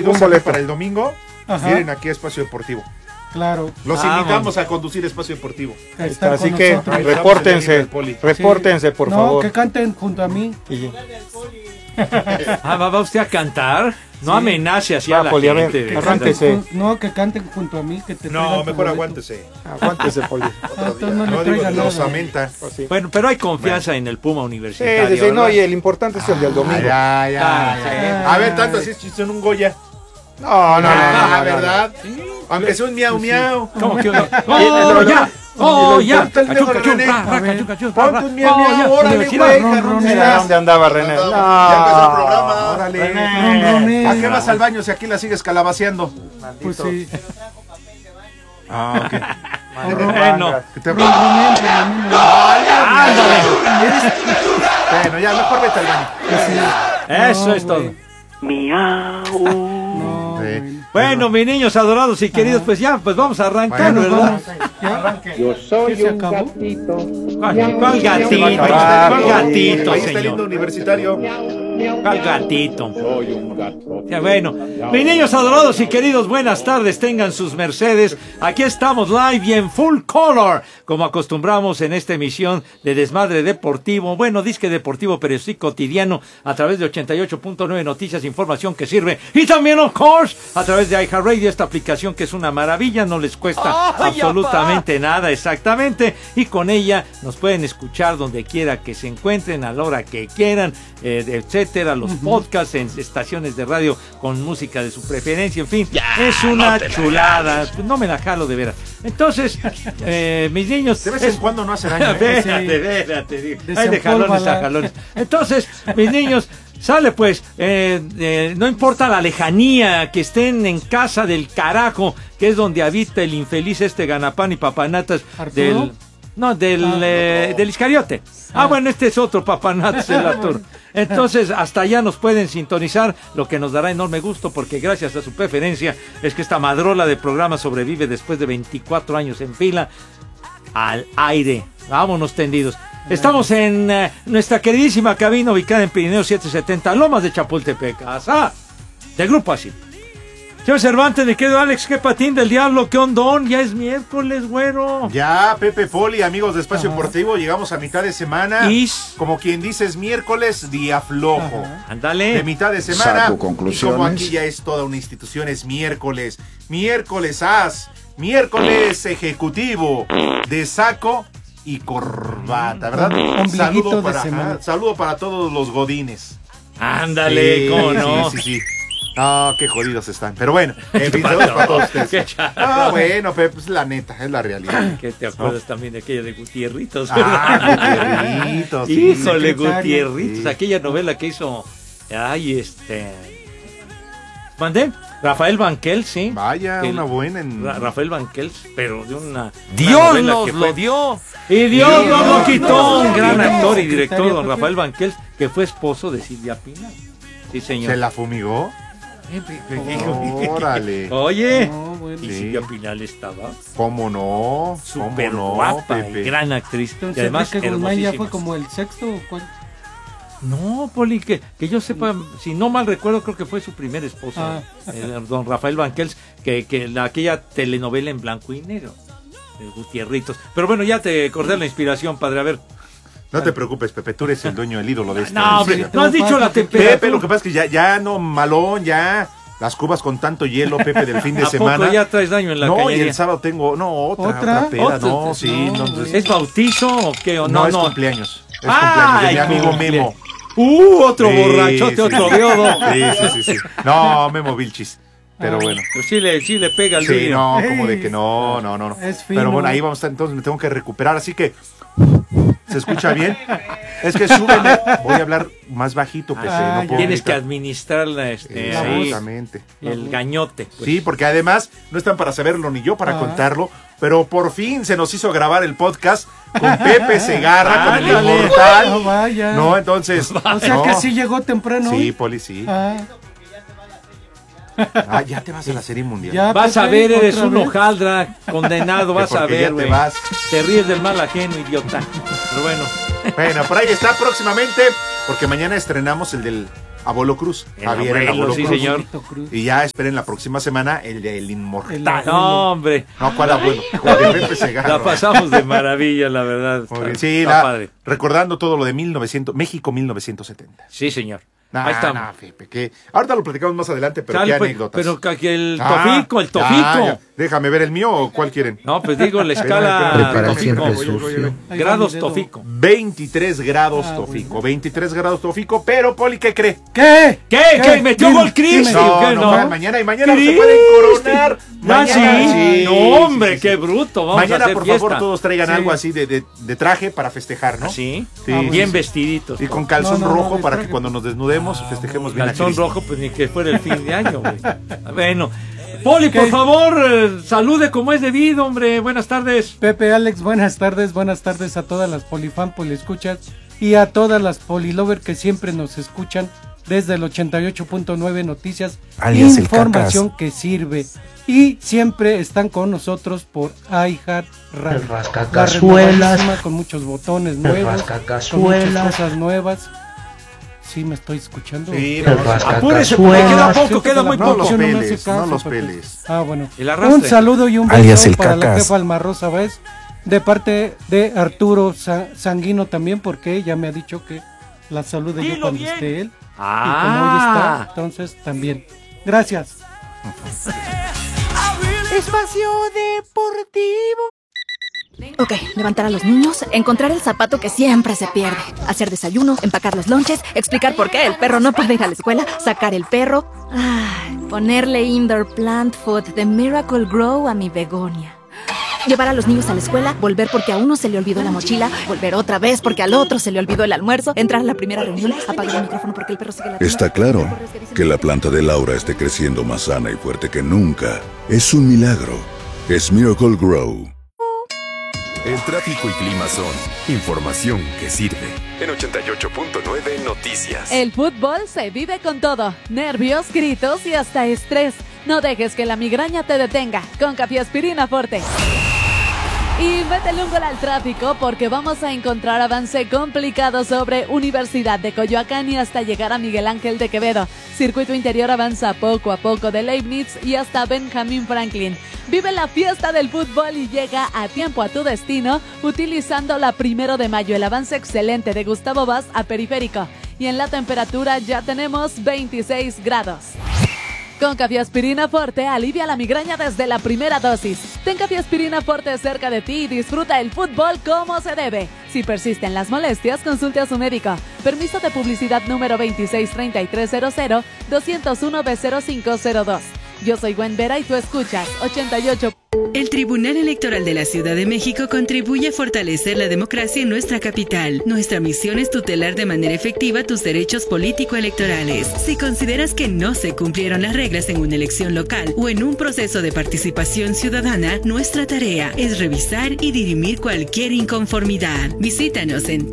2 boleto para el domingo. Ajá. Vienen aquí a Espacio Deportivo. Claro. Los invitamos a conducir Espacio Deportivo. Está así con que nosotros. repórtense, Poli. repórtense por No, favor. que canten junto a mí. ¿Va usted a cantar? No amenace así Va, a la Poli, a ver, gente. arránquese. No, que canten junto a mí. Que te No, traigan tu mejor boleto. aguántese. Aguántese, Poli. Entonces no le No digo, traigan los nada. amenta. Pues sí. Bueno, pero hay confianza en el Puma Sí, Universitario. sí, sí, no, ¿verdad? y el importante es el del domingo. A ver, tanto así es en un Goya. No, ¿verdad? Aunque sea un miau miau. ¿Cómo que uno? no, ¡Oh, ya! ¡Oh, ya! Ponte el Cachún, mejor, cachún, René. ra, ra, A ver. cachún, cachún, Ponte ra, ra. un miau ¡Oh, miau, ya! órale, Universidad. güey. Mira dónde andaba René. No. Ya empezó el programa. Órale. Ronroné. ¿A qué vas al baño si aquí la sigues calabaceando? Pues sí. Ah, ok. Bueno. ¿Qué te Ronroné, Ronroné. Bueno, ya, mejor vete al baño. Eso No, es todo. güey. Miau. No, Sí. güey. Bueno, mis niños adorados y queridos, pues ya, pues vamos a arrancar, Bueno, ¿verdad? ¿Ya? Yo soy ¿Se un acabó? gatito. ¿Cuál gatito? va a acabar. ¿Cuál gatito, Ahí está el lindo señor? universitario. ¿Cuál gatito? Soy un gato. Ya, bueno, mis niños adorados y queridos, buenas tardes, tengan sus mercedes. Aquí estamos live y en full color, como acostumbramos en esta emisión de Desmadre Deportivo. Bueno, disque deportivo, pero sí cotidiano, a través de 88.9 Noticias, información que sirve. Y también, of course, a través de iHeartRadio, esta aplicación que es una maravilla, no les cuesta absolutamente nada, exactamente. Y con ella nos pueden escuchar donde quiera que se encuentren, a la hora que quieran, etcétera, los podcasts en estaciones de radio con música de su preferencia, en fin, es una chulada, no me la jalo de veras. Entonces, mis niños, De vez en cuando no hace daño. Espérate, digo. Hay de jalones Desempólvala. a jalones. Entonces, mis niños, sale pues, no importa la lejanía, que estén en casa del carajo, que es donde habita el infeliz Ganapán y Papanatas ¿Arturo? del Iscariote. Bueno, este es otro Papanatas, el Arturo. Entonces, hasta allá nos pueden sintonizar, lo que nos dará enorme gusto, porque gracias a su preferencia es que esta madrola de programa sobrevive después de 24 años en fila al aire. Vámonos tendidos. Estamos en nuestra queridísima cabina ubicada en Pirineo 770, Lomas de Chapultepec, del Grupo Así. Señor Cervantes, me quedo Alex, qué patín del diablo, qué ondón, ya es miércoles, güero. Ya, Pepe Poli, amigos de Espacio Deportivo, llegamos a mitad de semana. Como quien dice, es miércoles, día flojo. Ándale. De mitad de semana. Saco Y conclusiones. como aquí ya es toda una institución, es miércoles. Miércoles as. Miércoles ejecutivo. De saco y corbata, ¿verdad? Ombliguito de semana. Saludo para todos los godines. Ándale, cómo no. Sí. No, qué jodidos están. Pero bueno, en fin, saludos para todos ustedes. Qué charro. Ah, bueno, Pepe, pues la neta, es la realidad. Que te acuerdas también de aquella de Gutierritos, ¿verdad? Ah, Gutierritos, sí. Híjole, secretario. Gutierritos, Sí. aquella novela que hizo, ¿mandé? Rafael Banquel, sí. Vaya, El- una buena en... Rafael Banquel, pero de una Dios novela nos que lo fue- dio. Y Dios nos lo quitó, un gran no, actor y secretario, director, don ¿por qué? Rafael Banquel, que fue esposo de Silvia Pinal. Sí, señor. ¿Se la fumigó? Órale. Oye, No, bueno. y Sí. Silvia Pinal estaba ¿Cómo no? súper ¿Cómo no, guapa y Pepe? gran actriz. Entonces, y además, que Guzmán ya fue hermosísima. como el sexto o cuál. No, Poli, que yo sepa, si no mal recuerdo, creo que fue su primer esposo, don Rafael Banquels, que aquella telenovela en blanco y negro, de Gutierritos. Pero bueno, ya te acordé la inspiración, padre, a ver. No te preocupes, Pepe, tú eres el dueño, el ídolo de esta No, hombre, emisora. no has dicho la temperatura. Pepe, lo que pasa es que ya no, malón, ya. Las cubas con tanto hielo, Pepe, del fin de ¿A semana. poco ya traes daño en la No, y cañería? el sábado tengo, otra ¿Otra? peda, ¿Otra? no, sí, No, no, entonces- ¿Es bautizo o qué? ¿O no, no, es no? cumpleaños. Es ¡Ay, cumpleaños de mi amigo cumpleaños! Memo. Otro Sí, borrachote, sí. otro viodo. Sí. No, Memo Vilchis. Pero bueno. Pues sí le pega al Sí, vidrio. no, como de que no. Es fino. Pero bueno, ahí vamos a estar, entonces me tengo que recuperar, así que ¿se escucha bien? Es que súbele, voy a hablar más bajito, Pepe, no puedo Tienes que gritar. administrar ahí, Exactamente. el gañote. Pues. Sí, porque además no están para saberlo ni yo para Ah. contarlo, pero por fin se nos hizo grabar el podcast con Pepe Segarra, con el Ándale. inmortal. No, vaya. No, entonces. O sea no. que sí llegó temprano. Sí, Poli, sí. Ah, Ya te vas a la Serie Mundial. ya, Vas a Pepe, ver, eres otra un vez. hojaldra, condenado, Que vas a porque ya ver, te güey. vas. Te ríes del mal ajeno, idiota. Pero bueno. Bueno, por ahí está próximamente, porque mañana estrenamos el del Abuelo Cruz. El Javier el abuelo, Abuelo sí, Cruz. señor. Abuelito Cruz. Y ya esperen la próxima semana el del Inmortal. El- No, hombre. No, ¿cuál abuelo? El de Pepe Segarra. La pasamos de maravilla, la verdad. Muy bien. Está- Sí, está padre. recordando todo lo de México 1970. Sí, señor. Nah, Ahí estamos. nah, Pepe, que ahorita lo platicamos más adelante, pero Sale, qué pues, anécdotas. pero que el Ah, Tofico. ya. Déjame ver el mío o cuál quieren. No, pues digo la Espérame, escala espérame, Tofico. espérame, voy. Ahí va Grados mi dedo. Tofico. 23 grados Ah, Tofico, bueno. 23 grados Tofico, pero Poli, ¿qué cree? ¿Qué? ¿Qué? ¿Metió Dime, gol Chris? dime. No, ¿Qué? no, mañana se ¿Cristi? pueden coronar. Ah, Mañana, sí. No, hombre, sí, sí. qué bruto. Vamos a Mañana, hacer por fiesta. favor, todos traigan Sí. algo así de traje para festejar, ¿no? ¿Ah, sí? Sí. Bien vestiditos. Y con calzón No, no, rojo de para traje. que cuando nos desnudemos festejemos bien a Calzón Cristo. rojo, pues ni que fuera el fin de año, güey. Bueno. Poli, por favor, salude como es debido, hombre. Buenas tardes. Pepe, Alex, buenas tardes a todas las polifan, poliescuchas y a todas las polilover que siempre nos escuchan desde el 88.9 Noticias, Alias el información que sirve, y siempre están con nosotros por iHeart Radio. El rascacazuelas. La renovadísima, con muchos botones nuevos, con muchas rascacazuelas. cosas nuevas. Sí, me estoy escuchando. Sí, El no, Apúrese, porque queda rascacazuelas. poco, queda muy No los poco. me hace peles, caso, no los Pepe. peles. Ah, bueno. El arrastre. Un saludo y un Alias beso el para la cacas. jefa Alma Rosa Báez, de parte de Arturo Sanguino también, porque ella me ha dicho que la salude yo Dilo cuando bien. esté él. Y como hoy está, Ah, entonces también. Gracias. Espacio Deportivo. Ok, levantar a los niños, encontrar el zapato que siempre se pierde, hacer desayuno, empacar los lonches, explicar por qué el perro no puede ir a la escuela, sacar el perro, ponerle indoor plant food de Miracle Grow a mi begonia. Llevar a los niños a la escuela, volver porque a uno se le olvidó la mochila, volver otra vez porque al otro se le olvidó el almuerzo, entrar a la primera reunión, apagar el micrófono porque el perro sigue ladrando. Está claro que la planta de Laura esté creciendo más sana y fuerte que nunca. Es un milagro. Es Miracle Grow. El tráfico y clima son información que sirve. En 88.9 Noticias. El fútbol se vive con todo, nervios, gritos y hasta estrés. No dejes que la migraña te detenga con Cafeaspirina Forte. Y métele un gol al tráfico porque vamos a encontrar avance complicado sobre Universidad de Coyoacán y hasta llegar a Miguel Ángel de Quevedo. Circuito interior avanza poco a poco de Leibniz y hasta Benjamin Franklin. Vive la fiesta del fútbol y llega a tiempo a tu destino utilizando la 1 de mayo, el avance excelente de Gustavo Vaz a Periférico. Y en la temperatura ya tenemos 26 grados. Con Cafeaspirina Forte alivia la migraña desde la primera dosis. Ten Cafeaspirina Forte cerca de ti y disfruta el fútbol como se debe. Si persisten las molestias, consulte a su médico. Permiso de publicidad número 263300 201 B0502. Yo soy Gwen Vera y tú escuchas 88. El Tribunal Electoral de la Ciudad de México contribuye a fortalecer la democracia en nuestra capital. Nuestra misión es tutelar de manera efectiva tus derechos político-electorales. Si consideras que no se cumplieron las reglas en una elección local o en un proceso de participación ciudadana, nuestra tarea es revisar y dirimir cualquier inconformidad. Visítanos en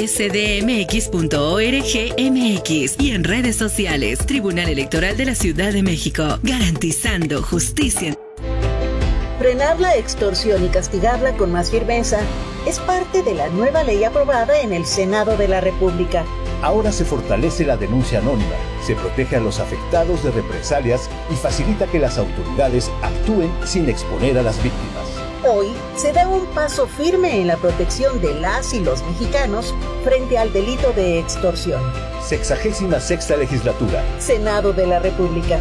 tsdmx.org.mx y en redes sociales. Tribunal Electoral de la Ciudad de México, garantizando justicia. Frenar la extorsión y castigarla con más firmeza es parte de la nueva ley aprobada en el Senado de la República. Ahora se fortalece la denuncia anónima, se protege a los afectados de represalias y facilita que las autoridades actúen sin exponer a las víctimas. Hoy se da un paso firme en la protección de las y los mexicanos frente al delito de extorsión. 66ª Legislatura. Senado de la República.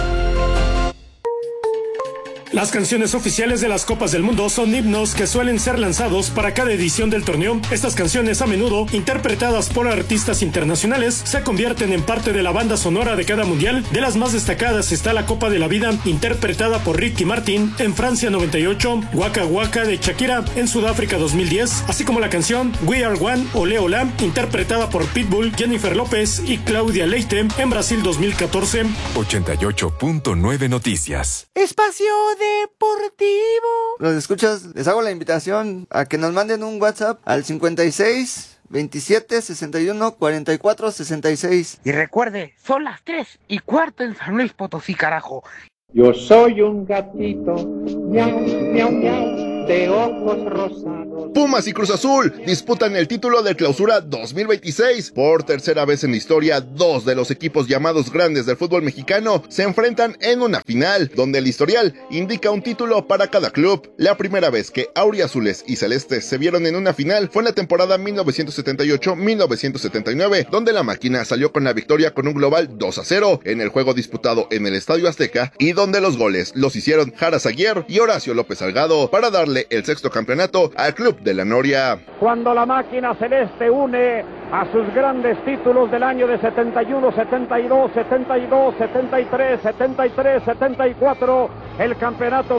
Las canciones oficiales de las Copas del Mundo son himnos que suelen ser lanzados para cada edición del torneo. Estas canciones, a menudo interpretadas por artistas internacionales, se convierten en parte de la banda sonora de cada mundial. De las más destacadas está la Copa de la Vida, interpretada por Ricky Martin en Francia 98, Waka Waka de Shakira en Sudáfrica 2010, así como la canción We Are One Ole Ola, interpretada por Pitbull, Jennifer López y Claudia Leite en Brasil 2014. 88.9 Noticias. Espacio Deportivo. Los escuchas, les hago la invitación a que nos manden un WhatsApp al 56 27 61 44 66. Y recuerde, son las 3:15 en San Luis Potosí, carajo. Yo soy un gatito, miau, miau, miau. de ojos rosados. Pumas y Cruz Azul disputan el título de Clausura 2026. Por tercera vez en la historia, dos de los equipos llamados grandes del fútbol mexicano se enfrentan en una final, donde el historial indica un título para cada club. La primera vez que auriazules y celestes se vieron en una final fue en la temporada 1978-1979, donde la máquina salió con la victoria con un global 2-0 en el juego disputado en el Estadio Azteca, y donde los goles los hicieron Jara Zaguier y Horacio López Salgado para darle el sexto campeonato al club de la Noria. Cuando la máquina celeste une a sus grandes títulos del año de 71, 72, 72, 73, 73, 74, el campeonato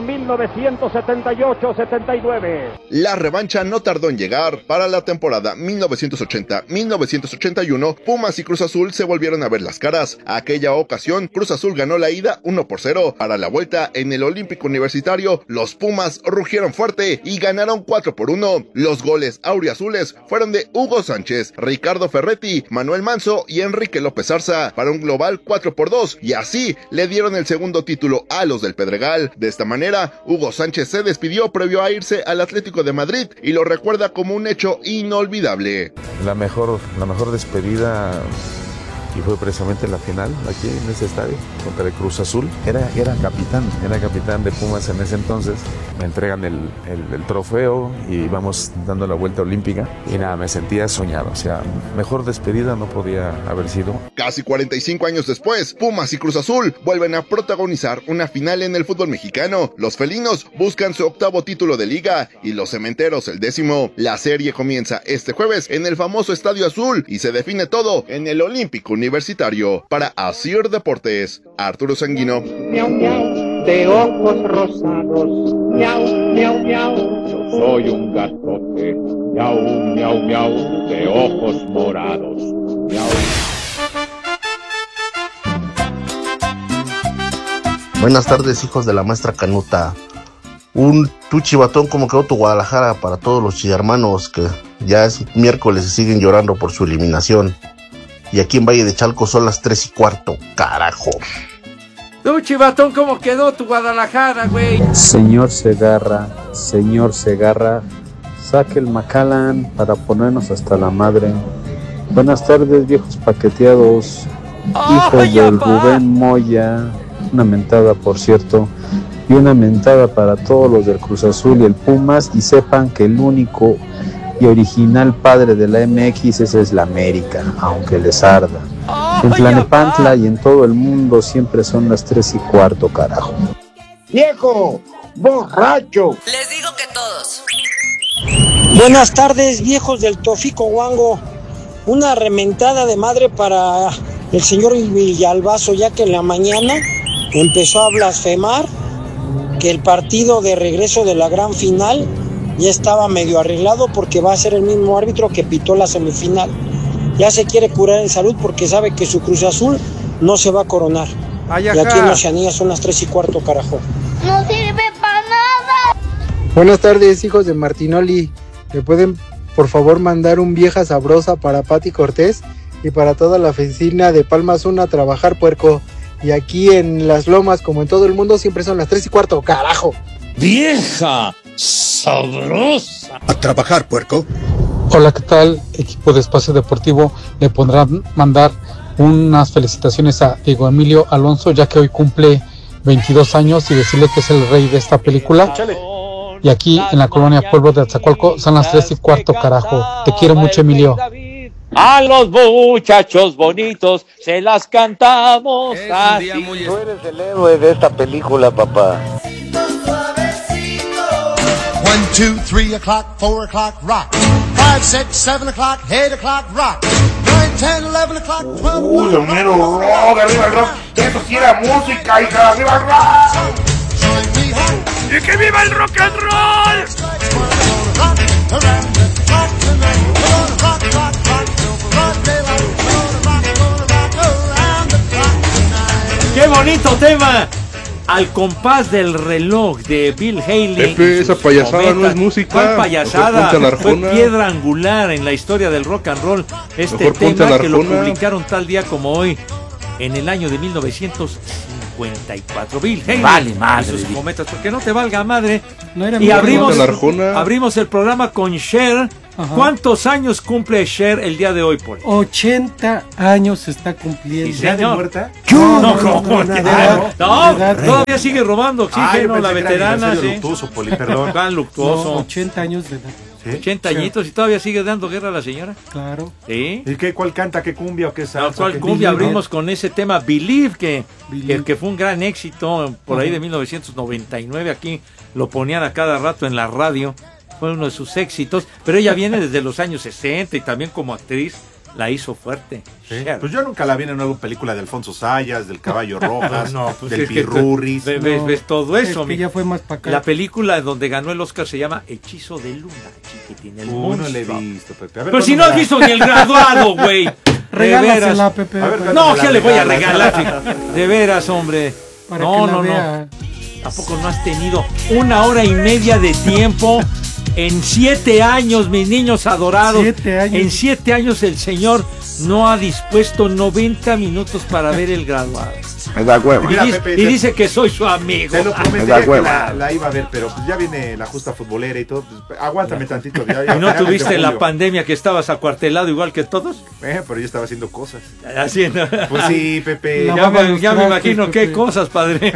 1978-79. La revancha no tardó en llegar. Para la temporada 1980-1981, Pumas y Cruz Azul se volvieron a ver las caras. Aquella ocasión, Cruz Azul ganó la ida 1-0. Para la vuelta, en el Olímpico Universitario, los Pumas rugieron fuerte y ganaron 4-1. Los goles auriazules fueron de Hugo Sánchez, Ricardo Ferretti, Manuel Manso y Enrique López Arza, para un global 4-2, y así le dieron el segundo título a los del Pedregal. De esta manera, Hugo Sánchez se despidió previo a irse al Atlético de Madrid y lo recuerda como un hecho inolvidable. La mejor despedida, y fue precisamente la final aquí en este estadio contra el Cruz Azul. Era capitán de Pumas en ese entonces. Me entregan el trofeo y vamos dando la vuelta olímpica y nada, me sentía soñado. O sea, mejor despedida no podía haber sido. Casi 45 años después, Pumas y Cruz Azul vuelven a protagonizar una final en el fútbol mexicano. Los felinos buscan su octavo título de liga y los cementeros el 10º. La serie comienza este jueves en el famoso Estadio Azul y se define todo en el Olímpico Universitario. Para Asir Deportes, Arturo Sanguino. Miau, miau, de ojos rosados. Miau, miau, miau. Yo soy un gatote. Miau, miau, miau, de ojos morados. Miau. Buenas tardes, hijos de la maestra Canuta. Tu chivatón, como quedó tu Guadalajara, para todos los chillermanos que ya es miércoles y siguen llorando por su eliminación. Y aquí en Valle de Chalco son las 3:15, carajo. Tú, chivatón, ¿cómo quedó tu Guadalajara, güey? Señor Segarra, saque el Macallan para ponernos hasta la madre. Buenas tardes, viejos paqueteados, hijos del Rubén Moya. Una mentada, por cierto, y una mentada para todos los del Cruz Azul y el Pumas, y sepan que el único y original padre de la MX esa es la América, aunque les arda. En Tlalnepantla y en todo el mundo siempre son las 3:15, carajo. ¡Viejo! ¡Borracho! Les digo que todos. Buenas tardes, viejos del Tofico Huango. Una rementada de madre para el señor Villalbazo, ya que en la mañana empezó a blasfemar que el partido de regreso de la gran final ya estaba medio arreglado porque va a ser el mismo árbitro que pitó la semifinal. Ya se quiere curar en salud porque sabe que su Cruz Azul no se va a coronar. Y aquí en Oceanía son las 3:15, carajo. ¡No sirve para nada! Buenas tardes, hijos de Martinoli. ¿Me pueden, por favor, mandar un vieja sabrosa para Pati Cortés y para toda la oficina de Palmas 1 a trabajar, puerco? Y aquí en Las Lomas, como en todo el mundo, siempre son las 3:15, carajo. ¡Vieja sabrosa! A trabajar, puerco. Hola, ¿qué tal? Equipo de Espacio Deportivo. Le pondrán mandar unas felicitaciones a Diego Emilio Alonso, ya que hoy cumple 22 años, y decirle que es el rey de esta película. Y aquí en la colonia Pueblo de Atzacualco son las 3:15, carajo. Te quiero mucho, Emilio. A los muchachos bonitos se las cantamos así. Tú eres el héroe de esta película, papá. 1, 2, 3 o'clock, 4 o'clock, rock. 5, 6, 7 o'clock, 8 o'clock, rock. 9, 10, 11 o'clock, 12 o'clock. Lo mero rock, arriba el rock. Eso sí era música, hija, arriba el rock. ¡Y que viva el rock and roll! ¡Qué bonito tema! Al compás del reloj de Bill Haley. Pepe, esa payasada no es música. ¿Cuál payasada? Fue piedra angular en la historia del rock and roll. Este tema que lo publicaron tal día como hoy, en el año de 1950. 54. Bill Haley. Vale, madre. Y sus cometas, porque no te valga madre. No era y abrimos el programa con Cher. Ajá. ¿Cuántos años cumple Cher el día de hoy, Paul? 80 años se está cumpliendo. ¿Y ¿Ya de muerta? No, todavía sigue robando oxígeno, la veterana. Sí. Luctuoso, Poli, perdón. Tan luctuoso. 80 años de edad. ¿Sí? 80 añitos y todavía sigue dando guerra a la señora. Claro. ¿Sí? ¿Y qué? ¿Cuál canta? ¿Qué cumbia o qué salsa? ¿Cuál ¿Qué cumbia? Believe? Abrimos con ese tema Believe, que fue un gran éxito por ahí de 1999. Aquí lo ponían a cada rato en la radio. Fue uno de sus éxitos, pero ella viene desde los años 60 y también como actriz la hizo fuerte. ¿Sí? Pues yo nunca la vi en una película de Alfonso Sayas, del Caballo Rojas, pues del es que Pirurris. ves todo eso. Es que ya fue más para acá. La película donde ganó el Oscar se llama Hechizo de Luna, chiquitín. No le he visto, Pepe. A ver, pero si no has visto ni el graduado, güey. Regálasela, Pepe. No, ¿qué le voy a regalar? De veras, hombre. Para que la vea. ¿A poco no has tenido 1 hora y media de tiempo? En 7 años, mis niños adorados. 7 años. En 7 años el señor no ha dispuesto 90 minutos para ver el graduado. Me da hueva. Y dice que soy su amigo. Te lo prometía que la iba a ver, pero pues ya viene la justa futbolera y todo. Pues, aguántame tantito. ¿Y no tuviste la pandemia que estabas acuartelado igual que todos? Pero yo estaba haciendo cosas. Haciendo. Pues sí, Pepe. Ya me imagino qué cosas, padre.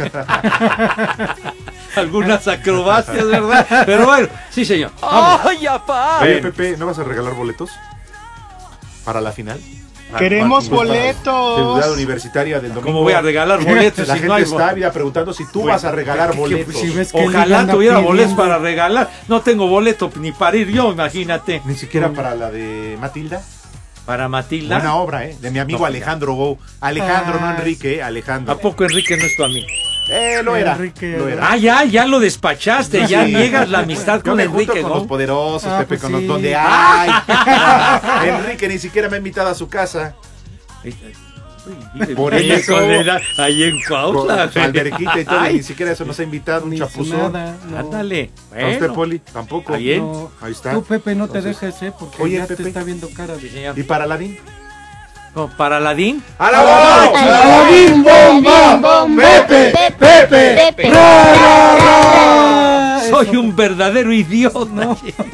Algunas acrobacias, ¿verdad? Pero bueno, sí, señor. ¡Ay, apá! Oye, Pepe, ¿no vas a regalar boletos para la final? Queremos boletos. Ciudad Universitaria del domingo. ¿Cómo voy a regalar boletos? La si gente no hay está preguntando si tú vas a regalar boletos. Si ves que ojalá tuviera boletos para regalar. No tengo boleto ni para ir yo, imagínate. Ni siquiera para la de Matilda. Para Matilda. Buena obra, de mi amigo Alejandro Go. Alejandro, no Enrique, Alejandro. ¿A poco Enrique no es tu amigo? Lo era. Ya lo despachaste, ya niegas la amistad con Enrique. Con los poderosos, Pepe, pues con los sí. donde hay. Enrique ni siquiera me ha invitado a su casa. Por eso. Ahí en Cuautla. Alberquita y todo, ni siquiera eso nos ha invitado, un chapuzón. Ándale. ¿A usted, Poli? Tampoco. No. Ahí está. Tú, Pepe, no te dejes, porque Oye, ya Pepe, te está viendo cara. ¿Y para Aladín? No, ¿para Aladín? ¡Aladín, bomba! ¡Pepe! ¡Pepe! Soy un verdadero idiota.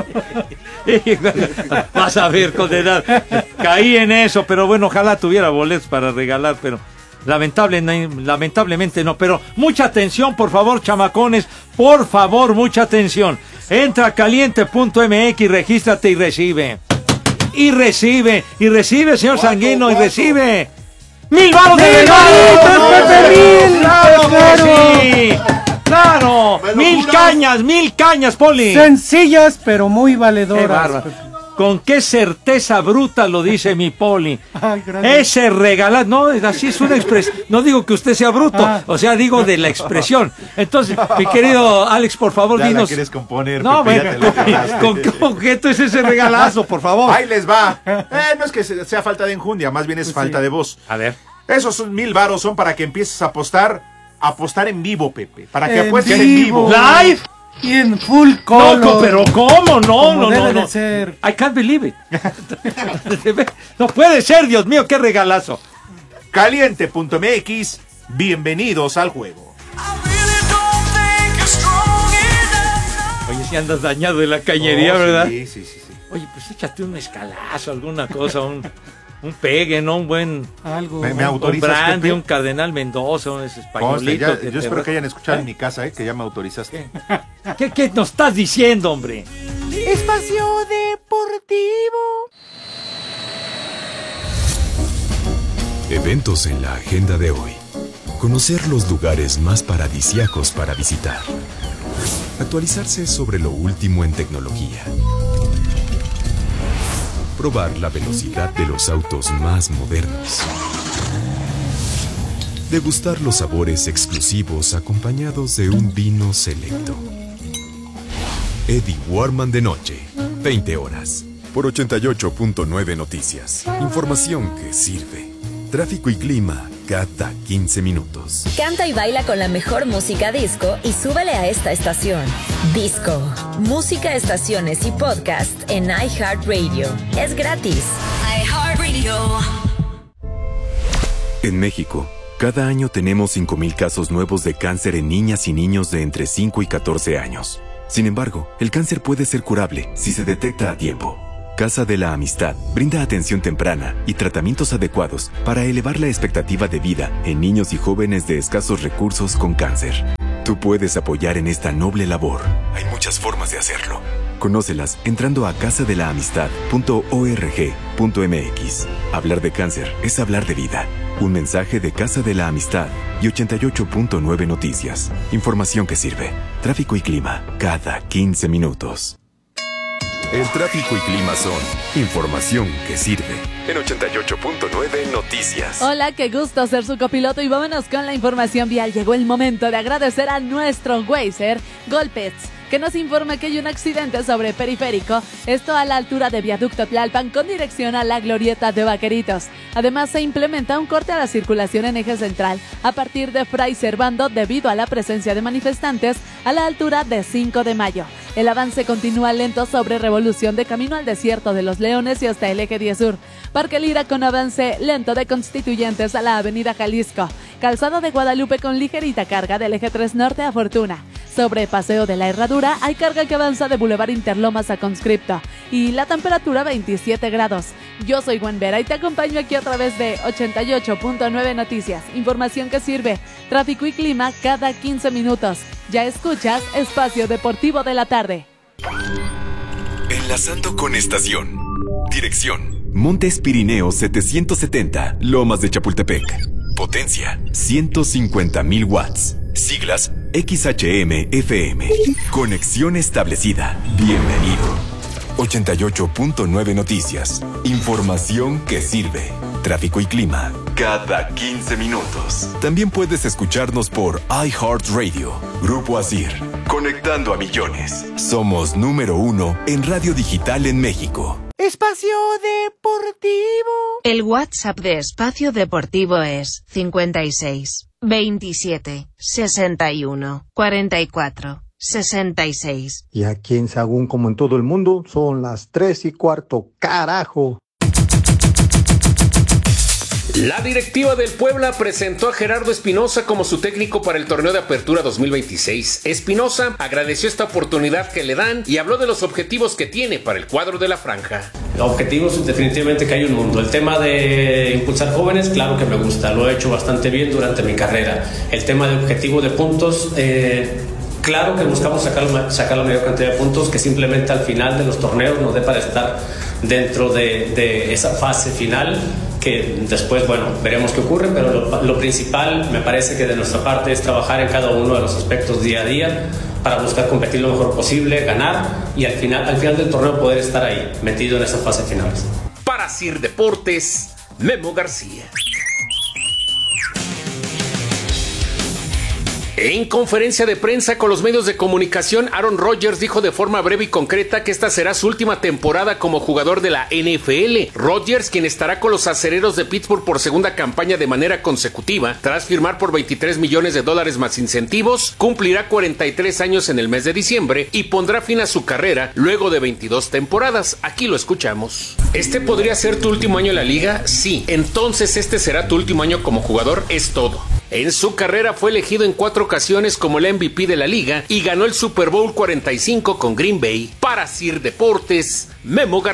Vas a ver, condenado. Caí en eso, pero bueno, ojalá tuviera boletos para regalar, pero lamentablemente no. Pero mucha atención, por favor, chamacones. Por favor, mucha atención. Entra a caliente.mx, regístrate y recibe. Y recibe, señor Sanguino, y recibe 1,000 varos de regalo. ¡Claro que sí! ¡Claro! 1,000 cañas, Poli. Sencillas, pero muy Qué valedoras. bárbaro. Con qué certeza bruta lo dice mi Poli. Ay, gracias. Ese regalar, no, así es una expresión. No digo que usted sea bruto, o sea, digo de la expresión. Entonces, mi querido Alex, por favor, Ya dinos. la quieres componer, No, Pepe, bueno, ya te la agarraste. ¿con qué objeto es ese regalazo, por favor? Ahí les va. No es que sea falta de enjundia, más bien es falta de voz. A ver. Esos 1,000 varos son para que empieces a apostar en vivo, Pepe. Para que apuestes en vivo. Live. Y en full color. No, pero ¿cómo? No. Debe de ser. I can't believe it. No puede ser, Dios mío, qué regalazo. Caliente.mx, bienvenidos al juego. Oye, si andas dañado de la cañería, ¿verdad? Sí. Oye, pues échate un escalazo, alguna cosa, un pegue, ¿no? Un buen... Algo. ¿Me un autorizas, brandy, Pepe? un Cardenal Mendoza, un Conste, españolito. yo espero que hayan escuchado en mi casa, que ya me autorizaste. ¿Qué nos estás diciendo, hombre? Espacio Deportivo. Eventos en la agenda de hoy. Conocer los lugares más paradisíacos para visitar. Actualizarse sobre lo último en tecnología. Probar la velocidad de los autos más modernos. Degustar los sabores exclusivos acompañados de un vino selecto. Eddie Warman de noche, 20 horas. Por 88.9 Noticias. Información que sirve. Tráfico y clima cada 15 minutos. Canta y baila con la mejor música disco y súbele a esta estación. Disco. Música, estaciones y podcast en iHeartRadio. Es gratis. iHeartRadio. En México, Cada año tenemos 5,000 casos nuevos de cáncer en niñas y niños de entre 5 y 14 años. Sin embargo, el cáncer puede ser curable si se detecta a tiempo. Casa de la Amistad brinda atención temprana y tratamientos adecuados para elevar la expectativa de vida en niños y jóvenes de escasos recursos con cáncer. Tú puedes apoyar en esta noble labor. Hay muchas formas de hacerlo. Conócelas entrando a casadelaamistad.org.mx. Hablar de cáncer es hablar de vida. Un mensaje de Casa de la Amistad y 88.9 Noticias. Información que sirve. Tráfico y clima cada 15 minutos. El tráfico y clima son información que sirve. En 88.9 Noticias. Hola, qué gusto ser su copiloto y vámonos con la información vial. Llegó el momento de agradecer a nuestro Weiser Golpets, que nos informa que hay un accidente sobre Periférico, esto a la altura de Viaducto Tlalpan con dirección a la Glorieta de Vaqueritos. Además, se implementa un corte a la circulación en eje central a partir de Fray Servando debido a la presencia de manifestantes a la altura de 5 de mayo. El avance continúa lento sobre Revolución de camino al Desierto de los Leones y hasta el eje 10 sur. Parque Lira con avance lento de Constituyentes a la avenida Jalisco. Calzado de Guadalupe con ligerita carga del eje 3 norte a Fortuna. Sobre Paseo de la Herradura hay carga que avanza de Boulevard Interlomas a Conscripto. Y la temperatura 27 grados. Yo soy Gwen Vera y te acompaño aquí a través de 88.9 Noticias. Información que sirve. Tráfico y clima cada 15 minutos. Ya escuchas Espacio Deportivo de la Tarde. Enlazando con estación. Dirección: Montes Pirineos 770, Lomas de Chapultepec. Potencia: 150,000 watts. Siglas: XHM-FM. Conexión establecida. Bienvenido. 88.9 Noticias. Información que sirve. Tráfico y clima cada 15 minutos. También puedes escucharnos por iHeartRadio. Grupo Asir. Conectando a millones. Somos número 1 en radio digital en México. Espacio Deportivo. El WhatsApp de Espacio Deportivo es 56 27 61 44 66. Y aquí en Sagún, como en todo el mundo, son las 3:15, carajo. La directiva del Puebla presentó a Gerardo Espinosa como su técnico para el torneo de apertura 2026. Espinosa agradeció esta oportunidad que le dan y habló de los objetivos que tiene para el cuadro de la franja. Objetivos, definitivamente que hay un mundo. El tema de impulsar jóvenes, claro que me gusta, lo he hecho bastante bien durante mi carrera. El tema de objetivo de puntos, claro que buscamos sacar la mayor cantidad de puntos, que simplemente al final de los torneos nos dé para estar dentro de esa fase final, que después, bueno, veremos qué ocurre, pero lo principal me parece que de nuestra parte es trabajar en cada uno de los aspectos día a día para buscar competir lo mejor posible, ganar y al final del torneo poder estar ahí, metido en esa fase final. Para Sir Deportes, Memo García. En conferencia de prensa con los medios de comunicación, Aaron Rodgers dijo de forma breve y concreta que esta será su última temporada como jugador de la NFL. Rodgers, quien estará con los Acereros de Pittsburgh por segunda campaña de manera consecutiva, tras firmar por $23 millones más incentivos, cumplirá 43 años en el mes de diciembre y pondrá fin a su carrera luego de 22 temporadas. Aquí lo escuchamos. ¿Este podría ser tu último año en la liga? Sí. Entonces este será tu último año como jugador, es todo. En su carrera fue elegido en 4 ocasiones como el MVP de la liga y ganó el Super Bowl 45 con Green Bay. Para Sir Deportes, Memo García.